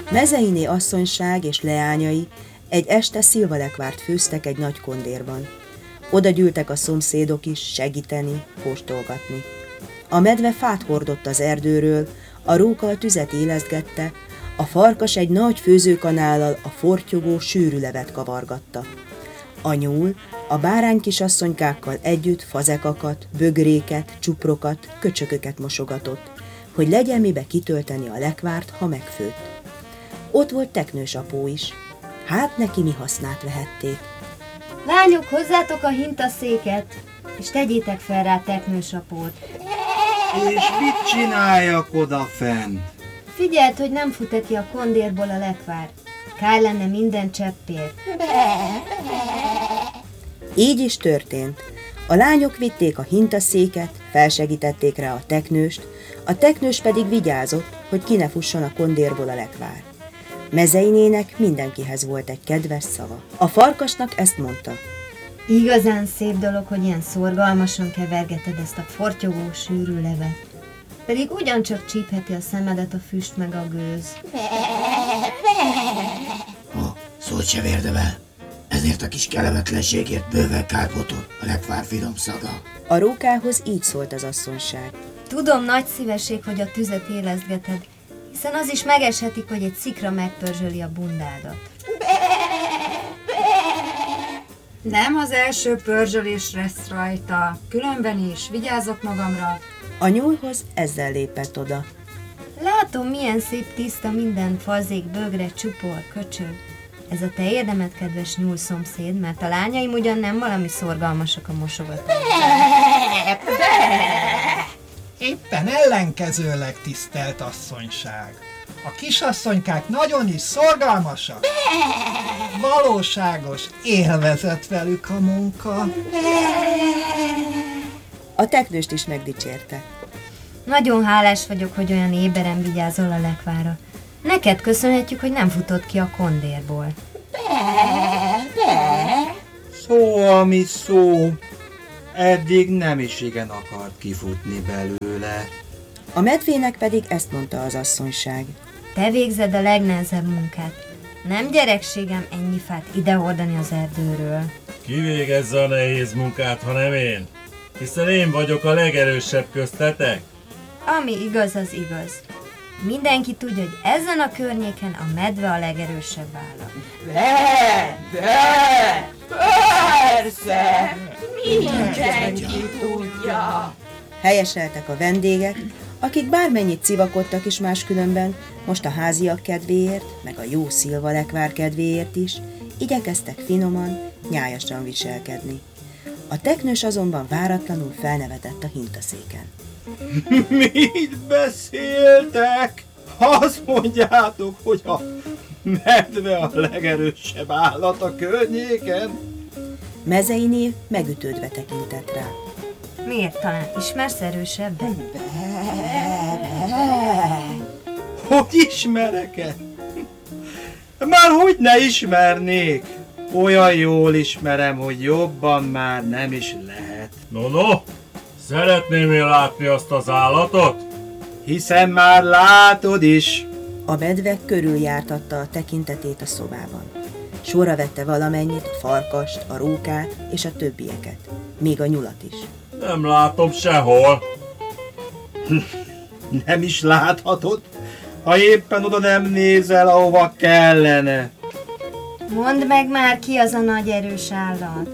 Mezeiné asszonyság és leányai egy este szilvalekvárt főztek egy nagy kondérban. Oda gyűltek a szomszédok is segíteni, kóstolgatni. A medve fát hordott az erdőről, a róka a tüzet élesztgette, a farkas egy nagy főzőkanállal a fortyogó sűrű levet kavargatta. A nyúl a bárány kisasszonykákkal együtt fazekakat, bögréket, csuprokat, köcsököket mosogatott, hogy legyen mibe kitölteni a lekvárt, ha megfőtt. Ott volt teknős apó is. Hát neki mi hasznát vehették. Lányok, hozzátok a hintaszéket, és tegyétek fel rá teknős apót. És mit csináljak odafent? Figyeld, hogy nem fut-e ki a kondérból a lekvár. Kár lenne minden cseppért. Így is történt. A lányok vitték a hintaszéket, felsegítették rá a teknőst, a teknős pedig vigyázott, hogy ki ne fusson a kondérból a lekvár. Mezeinének mindenkihez volt egy kedves szava. A farkasnak ezt mondta. Igazán szép dolog, hogy ilyen szorgalmasan kevergeted ezt a fortyogó sűrű levet. Pedig ugyancsak csípheti a szemedet a füst meg a gőz. Szót se érdevel. Ezért a kis kellemetlenségért bőven kárbotot a lekvár finom szaga. A rókához így szólt az asszonyság. Tudom, nagy szívesség, hogy a tüzet élesztgeted, hiszen az is megeshetik, hogy egy szikra megpörzsöli a bundádat. Nem az első pörzsölés lesz rajta, különben is vigyázok magamra. A nyúlhoz ezzel lépett oda. Látom, milyen szép tiszta minden fazék, bögre, csupor, köcsög. Ez a te érdemed, kedves nyúl szomszéd, mert a lányaim ugyan nem valami szorgalmasak a mosogatásban. Éppen ellenkezőleg, tisztelt asszonyság. A kisasszonykák nagyon is szorgalmasak. Valóságos, élvezett velük a munka. A teknőst is megdicsérte. Nagyon hálás vagyok, hogy olyan éberen vigyázol a lekvára. Neked köszönhetjük, hogy nem futott ki a kondérból. Szó, ami szó. Eddig nem is igen akart kifutni belőle. A medvének pedig ezt mondta az asszonyság. Te végzed a legnehezebb munkát. Nem gyerekségem ennyi fát idehordani az erdőről. Ki végezze a nehéz munkát, ha nem én? Hiszen én vagyok a legerősebb köztetek. Ami igaz, az igaz. Mindenki tudja, hogy ezen a környéken a medve a legerősebb állat. Persze, mindenki tudja. Helyeseltek a vendégek, akik bármennyit civakodtak is máskülönben, most a háziak kedvéért, meg a jó szilvalekvár kedvéért is, igyekeztek finoman, nyájasan viselkedni. A teknős azonban váratlanul felnevetett a hintaszéken. Mit beszéltek? Azt mondjátok, hogy a medve a legerősebb állat a környéken? Mezeinél megütődve tekintett rá. Miért, talán ismersz erősebben? Hogy ismerek-e? Már hogy ne ismernék? Olyan jól ismerem, hogy jobban már nem is lehet. No, szeretném én látni azt az állatot? Hiszen már látod is. A medve körüljártatta a tekintetét a szobában. Sorra vette valamennyit, a farkast, a rókát és a többieket. Még a nyulat is. Nem látom sehol. Nem is láthatod, ha éppen oda nem nézel, ahova kellene. Mondd meg már, ki az a nagy erős állat.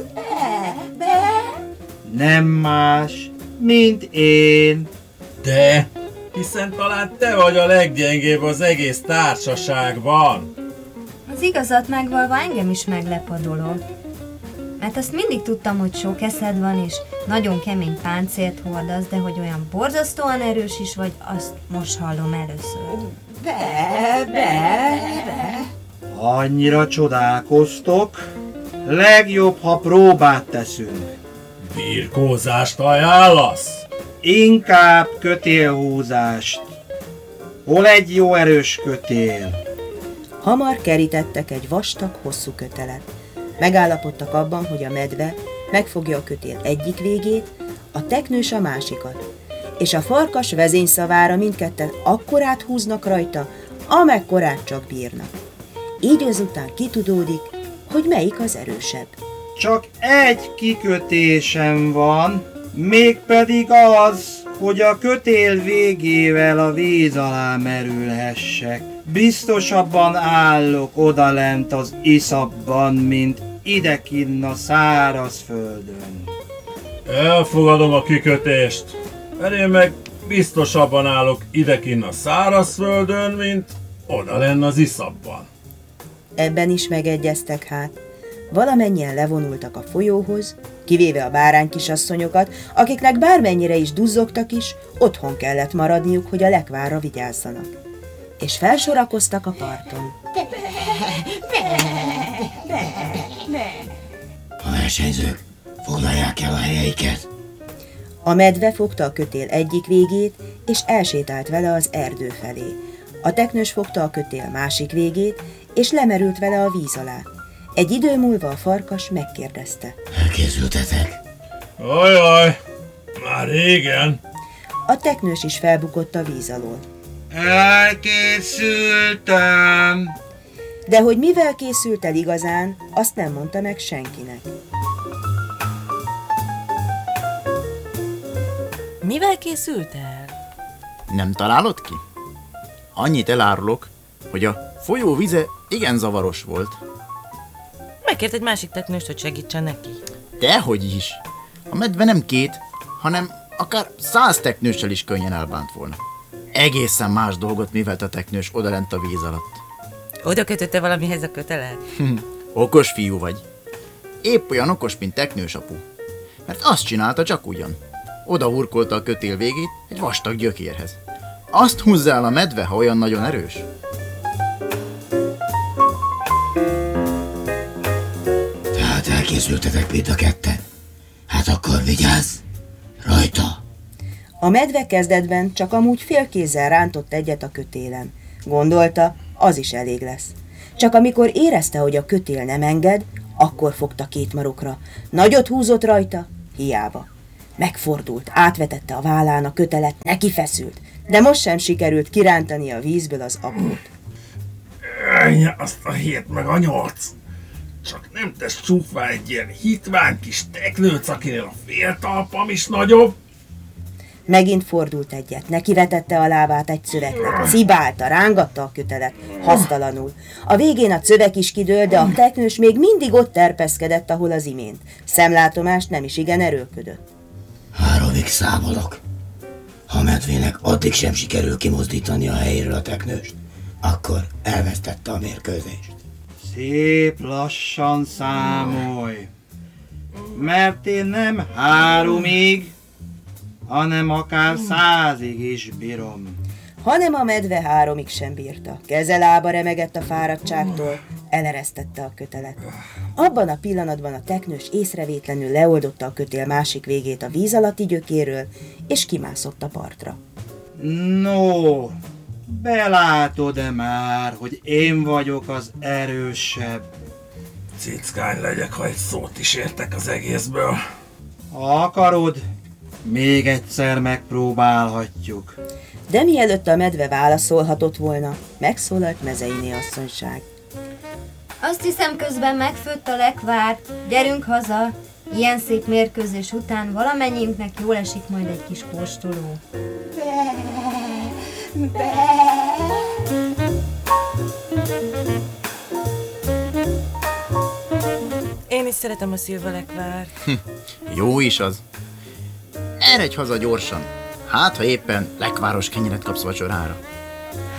Nem más, mint én. De, hiszen talán te vagy a leggyengébb az egész társaságban. Az igazat megvalva engem is meglep a dolog. Mert azt mindig tudtam, hogy sok eszed van, és nagyon kemény páncélt hordasz, de hogy olyan borzasztóan erős is vagy, azt most hallom először. Annyira csodálkoztok, legjobb, ha próbát teszünk. Birkózást ajánlasz? Inkább kötélhúzást. Hol egy jó erős kötél? Hamar kerítettek egy vastag, hosszú kötelet. Megállapodtak abban, hogy a medve megfogja a kötél egyik végét, a teknős a másikat, és a farkas vezényszavára mindketten akkorát húznak rajta, amekkorát csak bírnak. Így azután kitudódik, hogy melyik az erősebb. Csak egy kikötésem van, mégpedig az, hogy a kötél végével a víz alá merülhessek. Biztosabban állok odalent az iszapban, mint idekinn a száraz földön. Elfogadom a kikötést, mert én meg biztosabban állok idekinn a szárazföldön, mint odalenn az iszapban. Ebben is megegyeztek hát. Valamennyien levonultak a folyóhoz, kivéve a báránykisasszonyokat, akiknek bármennyire is duzzogtak is, otthon kellett maradniuk, hogy a lekvárra vigyázzanak. És felsorakoztak a parton. A versenyzők foglalják el a helyeiket. A medve fogta a kötél egyik végét, és elsétált vele az erdő felé. A teknős fogta a kötél másik végét, és lemerült vele a víz alá. Egy idő múlva a farkas megkérdezte. Elkészültetek? Ajaj, már régen. A teknős is felbukott a víz alól. Elkészültem! De hogy mivel készült el igazán, azt nem mondta meg senkinek. Mivel készült el? Nem találod ki? Annyit elárulok, hogy a folyó vize igen zavaros volt. Megkért egy másik teknőst, hogy segítsen neki. Dehogy is. A medve nem 2, hanem akár 100 teknőssel is könnyen elbánt volna. Egészen más dolgot művelt a teknős odalent a víz alatt. Oda kötötte valamihez a kötelet? Okos fiú vagy. Épp olyan okos, mint teknős apu. Mert azt csinálta csak ugyan. Oda hurkolta a kötél végét egy vastag gyökérhez. Azt húzza el a medve, ha olyan nagyon erős. Tehát elkészültetek mind a ketten? Hát akkor vigyázz! Rajta! A medve kezdetben csak amúgy félkézzel rántott egyet a kötélen. Gondolta, az is elég lesz. Csak amikor érezte, hogy a kötél nem enged, akkor fogta 2 marokra. Nagyot húzott rajta, hiába. Megfordult, átvetette a vállán a kötelet, neki feszült, de most sem sikerült kirántani a vízből az apót. Ennyi azt a 7 meg a 8. Csak nem tesz csúfá egy ilyen hitvány kis teknőc, akinél a fél talpam is nagyobb. Megint fordult egyet, nekivetette a lábát egy szövegnek, cibálta, rángatta a kötelet, hasztalanul. A végén a szöveg is kidőlt, de a teknős még mindig ott terpeszkedett, ahol az imént. Szemlátomást nem is igen erőlködött. 3-ig számolok. Ha a medvének addig sem sikerül kimozdítani a helyéről a teknőst, akkor elvesztette a mérkőzést. Szép lassan számolj, mert én nem 3-ig, hanem akár 100-ig is bírom. Hanem a medve 3-ig sem bírta. Keze lába remegett a fáradtságtól, eleresztette a kötelet. Abban a pillanatban a teknős észrevétlenül leoldotta a kötél másik végét a víz alatti gyökéről, és kimászott a partra. No, belátod-e már, hogy én vagyok az erősebb? Cickány legyek, ha egy szót is értek az egészből. Ha akarod, még egyszer megpróbálhatjuk. De mielőtt a medve válaszolhatott volna, megszólalt Mezeiné asszonyság. Azt hiszem, közben megfőtt a lekvár. Gyerünk haza! Ilyen szép mérkőzés után valamennyiünknek jól esik majd egy kis kóstoló. Én is szeretem a szilvalekvárt. Jó is az. Eredj haza gyorsan. Hát, ha éppen lekváros kenyeret kapsz vacsorára.